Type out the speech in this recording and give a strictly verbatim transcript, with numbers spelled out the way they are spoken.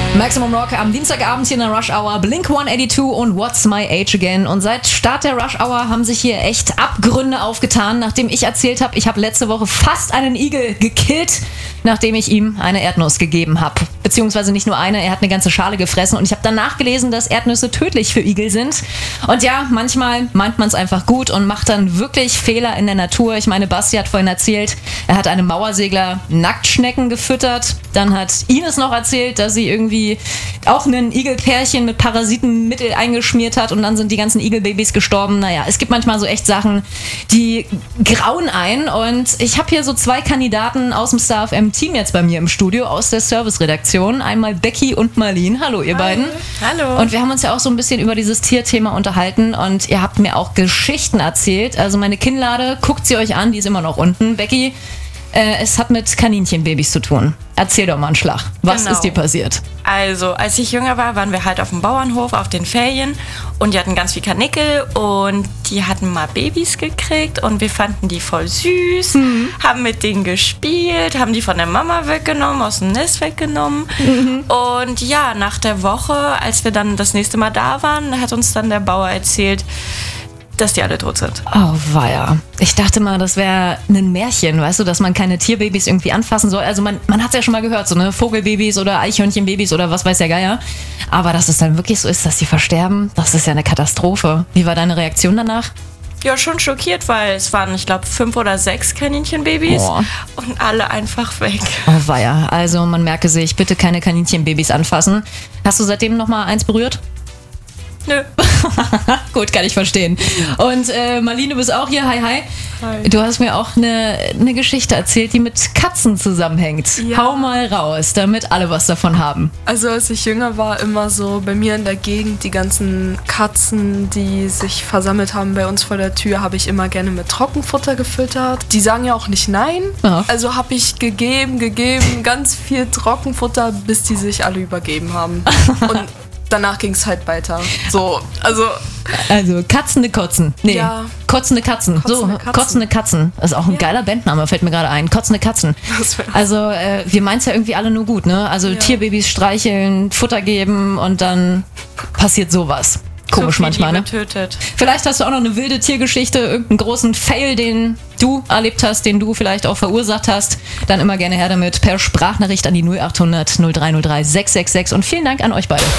Maximum Rock am Dienstagabend hier in der Rush Hour, Blink hundertzweiundachtzig und What's My Age Again. Und seit Start der Rush Hour haben sich hier echt Abgründe aufgetan, nachdem ich erzählt habe, ich habe letzte Woche fast einen Igel gekillt, nachdem ich ihm eine Erdnuss gegeben habe. Beziehungsweise nicht nur eine, er hat eine ganze Schale gefressen. Und ich habe dann nachgelesen, dass Erdnüsse tödlich für Igel sind. Und ja, manchmal meint man es einfach gut und macht dann wirklich Fehler in der Natur. Ich meine, Basti hat vorhin erzählt, er hat einem Mauersegler Nacktschnecken gefüttert. Dann hat Ines noch erzählt, dass sie irgendwie auch ein Igelpärchen mit Parasitenmittel eingeschmiert hat und dann sind die ganzen Igelbabys gestorben. Naja, es gibt manchmal so echt Sachen, die grauen ein. Und ich habe hier so zwei Kandidaten aus dem Star F M-Team jetzt bei mir im Studio, aus der Service-Redaktion. Einmal Becky und Marlene. Hallo, ihr Hi. beiden. Hallo. Und wir haben uns ja auch so ein bisschen über dieses Tierthema unterhalten und ihr habt mir auch Geschichten erzählt. Also meine Kinnlade, guckt sie euch an, die ist immer noch unten. Becky, äh, es hat mit Kaninchenbabys zu tun. Erzähl doch mal einen Schlag. Was Genau. ist dir passiert? Also, als ich jünger war, waren wir halt auf dem Bauernhof auf den Ferien und die hatten ganz viel Karnickel und die hatten mal Babys gekriegt und wir fanden die voll süß, mhm. haben mit denen gespielt, haben die von der Mama weggenommen, aus dem Nest weggenommen. Mhm. Und ja, nach der Woche, als wir dann das nächste Mal da waren, hat uns dann der Bauer erzählt, dass die alle tot sind. Oh, weia. Ich dachte mal, das wäre ein Märchen, weißt du, dass man keine Tierbabys irgendwie anfassen soll. Also man, man hat es ja schon mal gehört, so ne Vogelbabys oder Eichhörnchenbabys oder was weiß der Geier. Aber dass es dann wirklich so ist, dass sie versterben, das ist ja eine Katastrophe. Wie war deine Reaktion danach? Ja, schon schockiert, weil es waren, ich glaube, fünf oder sechs Kaninchenbabys oh. und alle einfach weg. Oh, weia. Also man merke sich, bitte keine Kaninchenbabys anfassen. Hast du seitdem noch mal eins berührt? Nö. Gut, kann ich verstehen. Und äh, Marlene, du bist auch hier. Hi, hi. Hi. Du hast mir auch eine, eine Geschichte erzählt, die mit Katzen zusammenhängt. Ja. Hau mal raus, damit alle was davon haben. Also als ich jünger war, immer so bei mir in der Gegend, die ganzen Katzen, die sich versammelt haben bei uns vor der Tür, habe ich immer gerne mit Trockenfutter gefüttert. Die sagen ja auch nicht nein. Ja. Also habe ich gegeben, gegeben, ganz viel Trockenfutter, bis die sich alle übergeben haben. Und danach ging es halt weiter. So, also... Also katzende Kotzen. Nee, Ja. kotzende Katzen. Kotzende so, Katzen. kotzende Katzen. Das ist auch ein Ja. geiler Bandname, fällt mir gerade ein. Kotzende Katzen. Das wär- Also äh, wir meinen es ja irgendwie alle nur gut, ne? Also Ja. Tierbabys streicheln, Futter geben und dann passiert sowas. Komisch so viel manchmal, Liebe ne? tötet. Vielleicht hast du auch noch eine wilde Tiergeschichte, irgendeinen großen Fail, den du erlebt hast, den du vielleicht auch verursacht hast. Dann immer gerne her damit per Sprachnachricht an die null acht hundert null drei null drei sechs sechs sechs und vielen Dank an euch beide.